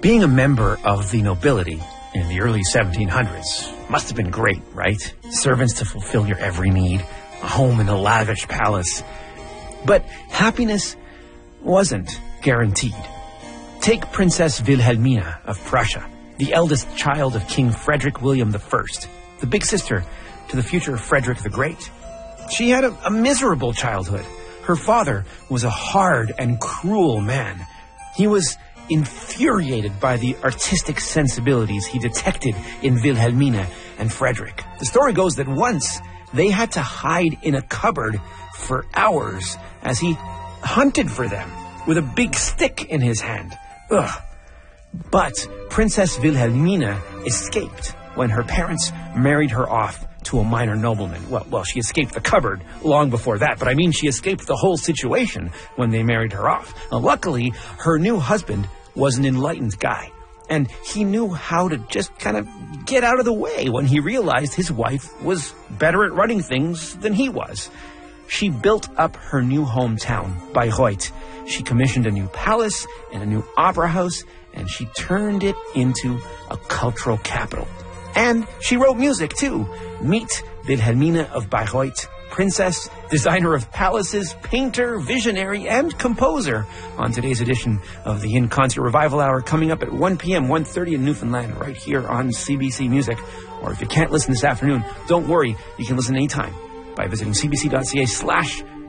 Being a member of the nobility in the early 1700s must have been great, right? Servants to fulfill your every need, a home in a lavish palace. But happiness wasn't guaranteed. Take Princess Wilhelmina of Prussia, the eldest child of King Frederick William I, the big sister to the future Frederick the Great. She had a miserable childhood. Her father was a hard and cruel man. He was infuriated by the artistic sensibilities he detected in Wilhelmina and Frederick. The story goes that once they had to hide in a cupboard for hours as he hunted for them with a big stick in his hand. Ugh. But Princess Wilhelmina escaped when her parents married her off to a minor nobleman. Well, she escaped the cupboard long before that, but I mean she escaped the whole situation when they married her off. Now, luckily, her new husband was an enlightened guy, and he knew how to just kind of get out of the way when he realized his wife was better at running things than he was. She built up her new hometown, Bayreuth. She commissioned a new palace and a new opera house, and she turned it into a cultural capital. And she wrote music, too. Meet Wilhelmina of Bayreuth, princess, designer of palaces, painter, visionary, and composer, on today's edition of the In Concert Revival Hour, coming up at 1 p.m., 1:30 in Newfoundland, right here on CBC Music. Or if you can't listen this afternoon, don't worry, you can listen anytime by visiting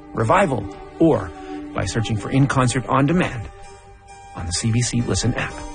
cbc.ca/revival or by searching for In Concert On Demand on the CBC Listen app.